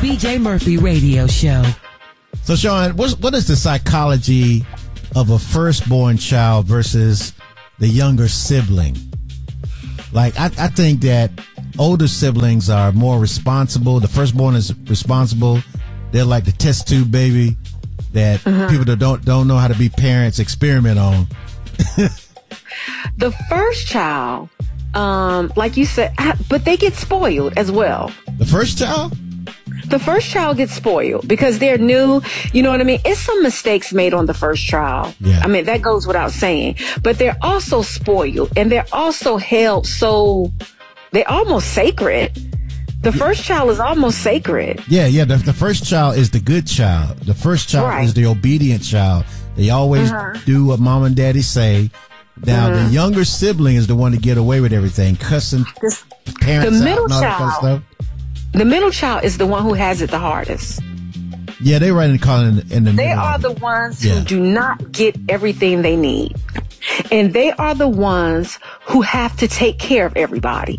BJ Murphy Radio Show. So, Sean, what is the psychology of a firstborn child versus the younger sibling? Like, I think that older siblings are more responsible. The firstborn is responsible. They're like the test tube baby that people that don't know how to be parents experiment on. The first child, like you said, but they get spoiled as well. The first child? The first child gets spoiled because they're new. You know what I mean? It's some mistakes made on the first child. Yeah. I mean, that goes without saying. But they're also spoiled and they're also held so they're almost sacred. The first child is almost sacred. Yeah. The first child is the good child. The first child is the obedient child. They always do what mom and daddy say. Now, the younger sibling is the one to get away with everything, cussing parents out and all that kind of stuff. The middle child is the one who has it the hardest. Yeah, they right in the middle. They are the ones who do not get everything they need. And they are the ones who have to take care of everybody.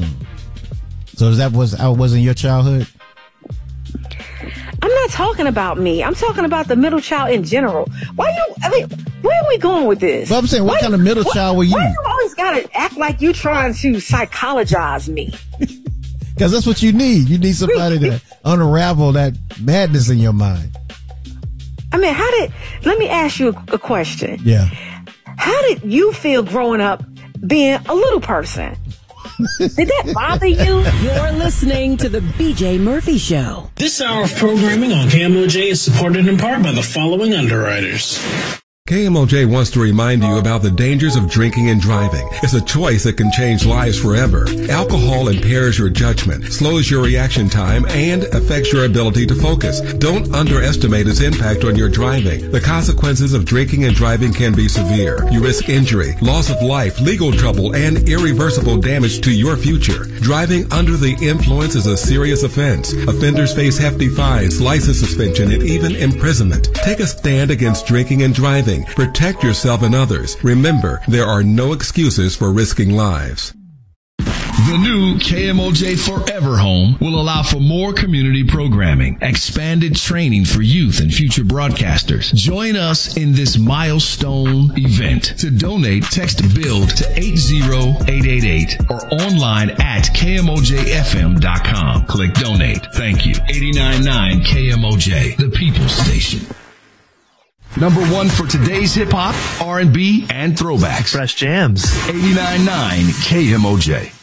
So that wasn't your childhood? I'm not talking about me. I'm talking about the middle child in general. Where are we going with this? Well, I'm saying, what kind of middle child were you? Why you always gotta act like you trying to psychologize me? Because that's what you need. You need somebody to unravel that madness in your mind. I mean, let me ask you a question. Yeah. How did you feel growing up being a little person? Did that bother you? You're listening to the BJ Murphy Show. This hour of programming on KMOJ is supported in part by the following underwriters. KMOJ wants to remind you about the dangers of drinking and driving. It's a choice that can change lives forever. Alcohol impairs your judgment, slows your reaction time, and affects your ability to focus. Don't underestimate its impact on your driving. The consequences of drinking and driving can be severe. You risk injury, loss of life, legal trouble, and irreversible damage to your future. Driving under the influence is a serious offense. Offenders face hefty fines, license suspension, and even imprisonment. Take a stand against drinking and driving. Protect yourself and others. Remember, there are no excuses for risking lives. The new KMOJ Forever Home will allow for more community programming, expanded training for youth and future broadcasters. Join us in this milestone event. To donate, text BUILD to 80888 or online at KMOJFM.com. Click donate. Thank you. 89.9 KMOJ, the People's Station. Number one for today's hip-hop, R&B, and throwbacks. Fresh jams. 89.9 KMOJ.